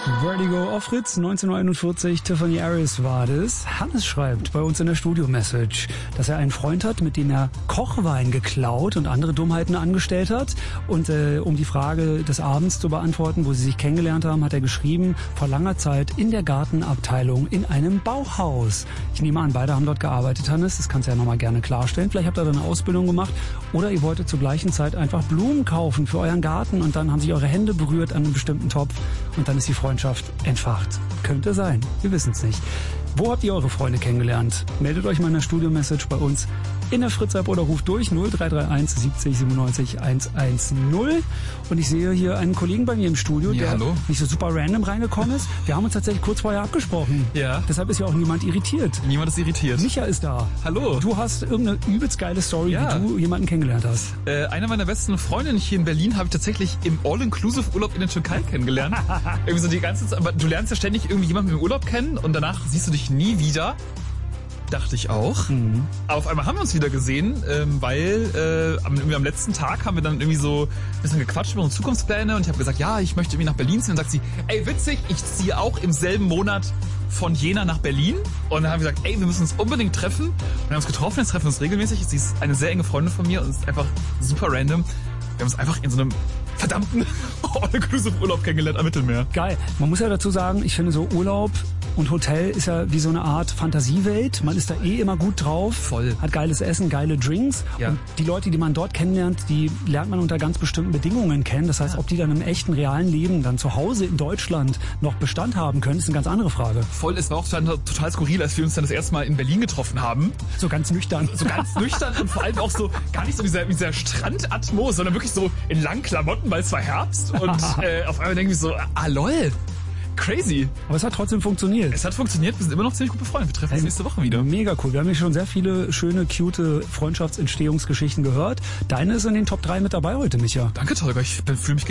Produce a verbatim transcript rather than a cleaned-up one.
Vertigo auf Fritz, neunzehn Uhr einundvierzig, Tiffany Aris war das. Hannes schreibt bei uns in der Studio-Message, dass er einen Freund hat, mit dem er Kochwein geklaut und andere Dummheiten angestellt hat. Und äh, um die Frage des Abends zu beantworten, wo sie sich kennengelernt haben, hat er geschrieben, vor langer Zeit in der Gartenabteilung in einem Bauhaus. Ich nehme an, beide haben dort gearbeitet, Hannes, das kannst du ja nochmal gerne klarstellen. Vielleicht habt ihr da eine Ausbildung gemacht oder ihr wolltet zur gleichen Zeit einfach Blumen kaufen für euren Garten und dann haben sich eure Hände berührt an einem bestimmten Topf und dann ist die Freundschaft entfacht. Könnte sein. Wir wissen es nicht. Wo habt ihr eure Freunde kennengelernt? Meldet euch mal in der Studio-Message bei uns in der Fritz-App oder ruft durch null drei drei eins siebzig siebenundneunzig hundertzehn. Und ich sehe hier einen Kollegen bei mir im Studio, ja, der hallo. nicht so super random reingekommen ist. Wir haben uns tatsächlich kurz vorher abgesprochen. Ja. Deshalb ist ja auch niemand irritiert. Niemand ist irritiert. Micha ist da. Hallo. Du hast irgendeine übelst geile Story, Ja. wie du jemanden kennengelernt hast. Äh, eine meiner besten Freundinnen hier in Berlin habe ich tatsächlich im All-Inclusive-Urlaub in der Türkei kennengelernt. Irgendwie so die ganze Zeit, aber du lernst ja ständig irgendwie jemanden im Urlaub kennen und danach siehst du dich nie wieder. Dachte ich auch. Mhm. Aber auf einmal haben wir uns wieder gesehen, ähm, weil äh, am, irgendwie am letzten Tag haben wir dann irgendwie so ein bisschen gequatscht über unsere Zukunftspläne und ich habe gesagt, ja, ich möchte irgendwie nach Berlin ziehen. Und dann sagt sie, ey, witzig, ich ziehe auch im selben Monat von Jena nach Berlin. Und dann haben wir gesagt, ey, wir müssen uns unbedingt treffen. Und wir haben uns getroffen, jetzt treffen wir uns regelmäßig. Sie ist eine sehr enge Freundin von mir und es ist einfach super random. Wir haben uns einfach in so einem verdammten All-Inclusive-Urlaub kennengelernt am Mittelmeer. Geil. Man muss ja dazu sagen, ich finde so Urlaub und Hotel ist ja wie so eine Art Fantasiewelt. Man ist da eh immer gut drauf. Voll. Hat geiles Essen, geile Drinks. Ja. Und die Leute, die man dort kennenlernt, die lernt man unter ganz bestimmten Bedingungen kennen. Das heißt, Ja. ob die dann im echten, realen Leben dann zu Hause in Deutschland noch Bestand haben können, ist eine ganz andere Frage. Voll, es war auch total, total skurril, als wir uns dann das erste Mal in Berlin getroffen haben. So ganz nüchtern. So ganz nüchtern und vor allem auch so, gar nicht so wie dieser, dieser Strandatmo, sondern wirklich so in langen Klamotten, weil es war Herbst. Und äh, auf einmal denken wir so, ah lol, crazy. Aber es hat trotzdem funktioniert. Es hat funktioniert, wir sind immer noch ziemlich gut befreundet. Wir treffen uns Ey, nächste Woche wieder. Mega cool. Wir haben hier schon sehr viele schöne, cute Freundschaftsentstehungsgeschichten gehört. Deine ist in den Top drei mit dabei heute, Micha. Danke, Tolga, ich fühle mich